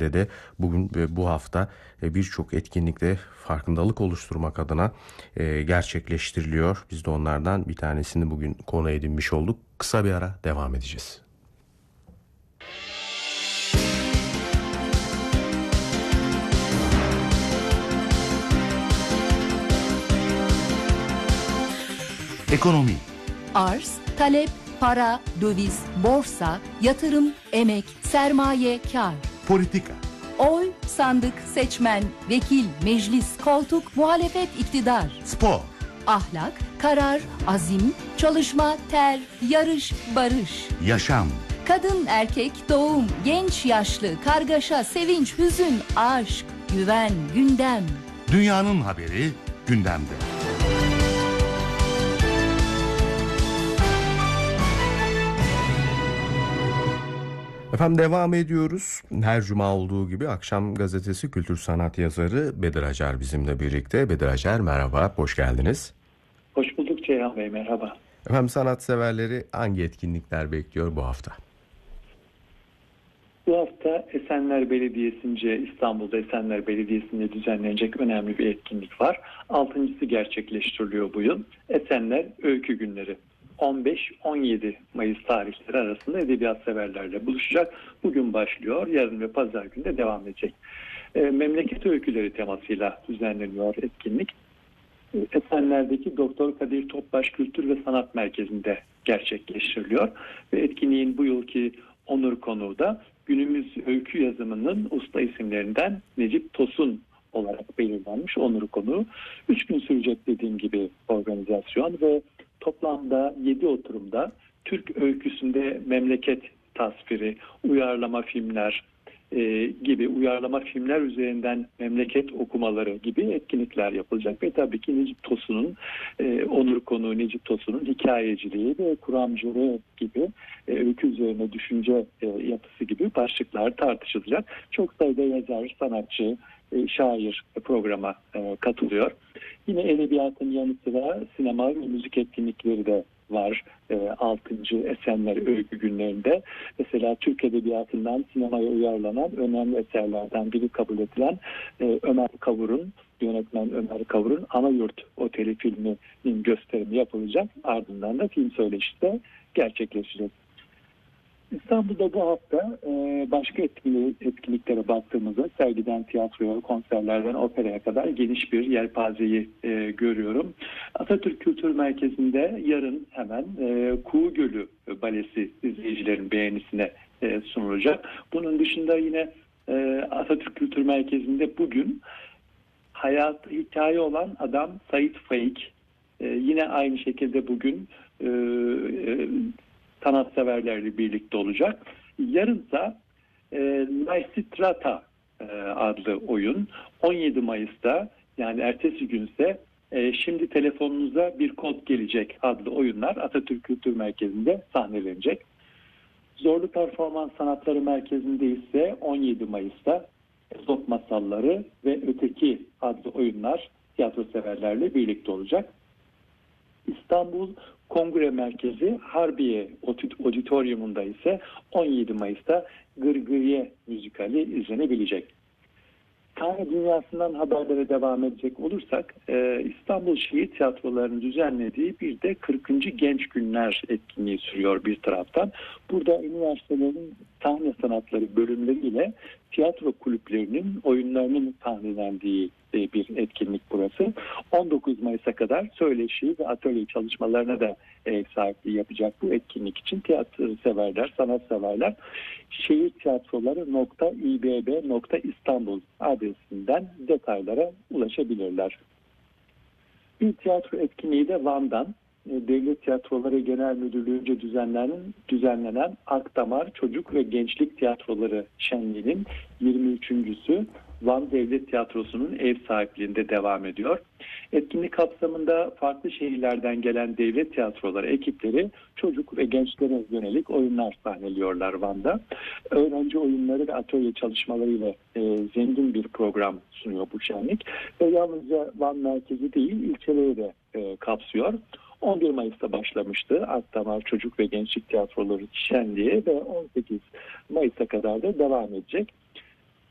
içinde de bugün ve bu hafta birçok etkinlikte farkındalık oluşturmak adına gerçekleştiriliyor. Biz de onlardan bir tanesini bugün konu edinmiş olduk. Kısa bir ara devam edeceğiz. Ekonomi. Arz, talep, para, döviz, borsa, yatırım, emek, sermaye, kar. Politika. Oy, sandık, seçmen, vekil, meclis, koltuk, muhalefet, iktidar. Spor. Ahlak, karar, azim, çalışma, ter, yarış, barış. Yaşam. Kadın, erkek, doğum, genç, yaşlı, kargaşa, sevinç, hüzün, aşk, güven, gündem. Dünyanın haberi gündemde. Efendim devam ediyoruz. Her cuma olduğu gibi Akşam Gazetesi kültür sanat yazarı Bedir Acar bizimle birlikte. Bedir Acar merhaba, hoş geldiniz. Hoş bulduk Ceyhan Bey, merhaba. Efendim sanatseverleri hangi etkinlikler bekliyor bu hafta? Bu hafta Esenler Belediyesi'nce İstanbul'da Esenler Belediyesi'nde düzenlenecek önemli bir etkinlik var. 6.'sı gerçekleştiriliyor bu yıl. Esenler Öykü Günleri. 15-17 Mayıs tarihleri arasında edebiyat severlerle buluşacak. Bugün başlıyor, yarın ve pazar günü de devam edecek. Memleket öyküleri temasıyla düzenleniyor etkinlik. Esenler'deki Doktor Kadir Topbaş Kültür ve Sanat Merkezi'nde gerçekleştiriliyor. Ve etkinliğin bu yılki onur konuğu da günümüz öykü yazımının usta isimlerinden Necip Tosun olarak belirlenmiş onur konuğu. 3 gün sürecek dediğim gibi organizasyon ve toplamda 7 oturumda Türk öyküsünde memleket tasviri, uyarlama filmler gibi uyarlama filmler üzerinden memleket okumaları gibi etkinlikler yapılacak ve tabii ki Necip Tosun'un onur konuğu Necip Tosun'un hikayeciliği ve kuramcılığı gibi öykü üzerine düşünce yapısı gibi başlıklar tartışılacak. Çok sayıda yazar, sanatçı, şair programa katılıyor. Yine edebiyatın yanı sıra sinema ve müzik etkinlikleri de var 6. Esenler Öykü Günlerinde. Mesela Türk Edebiyatı'ndan sinemaya uyarlanan önemli eserlerden biri kabul edilen yönetmen Ömer Kavur'un Anayurt Oteli filminin gösterimi yapılacak. Ardından da film söyleşisi de gerçekleşecek. İstanbul'da bu hafta başka etkinliklere baktığımızda sergiden tiyatroya, konserlerden operaya kadar geniş bir yelpazeyi görüyorum. Atatürk Kültür Merkezi'nde yarın hemen Kuğu Gölü Balesi izleyicilerin beğenisine sunulacak. Bunun dışında yine Atatürk Kültür Merkezi'nde bugün hayatı hikaye olan adam Sait Faik yine aynı şekilde bugün sanatseverlerle birlikte olacak. Yarınsa Lysistrata adlı oyun 17 Mayıs'ta yani ertesi günse Şimdi Telefonunuza Bir Kod Gelecek adlı oyunlar Atatürk Kültür Merkezi'nde sahnelenecek. Zorlu Performans Sanatları Merkezi'nde ise 17 Mayıs'ta Ezop Masalları ve Öteki adlı oyunlar tiyatro severlerle birlikte olacak. İstanbul Kongre Merkezi Harbiye Auditorium'unda ise 17 Mayıs'ta Gırgırye müzikali izlenebilecek. Sahne dünyasından haberlere devam edecek olursak İstanbul Şehir Tiyatroları'nın düzenlediği bir de 40. Genç Günler etkinliği sürüyor bir taraftan. Burada üniversitelerin sahne sanatları bölümleriyle tiyatro kulüplerinin oyunlarının sahnelendiği bir etkinlik burası. 19 Mayıs'a kadar söyleşi ve atölye çalışmalarına da ev sahipliği yapacak bu etkinlik için tiyatro severler, sanat severler şehirtiyatroları.ibb.istanbul adresinden detaylara ulaşabilirler. Bir tiyatro etkinliği de Van'dan Devlet Tiyatroları Genel Müdürlüğü'nce düzenlenen Akdamar Çocuk ve Gençlik Tiyatroları Şenliği'nin 23.'sü Van Devlet Tiyatrosu'nun ev sahipliğinde devam ediyor. Etkinlik kapsamında farklı şehirlerden gelen devlet tiyatroları ekipleri çocuk ve gençlere yönelik oyunlar sahneliyorlar Van'da. Öğrenci oyunları ve atölye çalışmalarıyla zengin bir program sunuyor bu şenlik. Ve yalnızca Van merkezi değil ilçeleri de kapsıyor. 11 Mayıs'ta başlamıştı Akdamar Çocuk ve Gençlik Tiyatroları Şenliği ve 18 Mayıs'a kadar da devam edecek.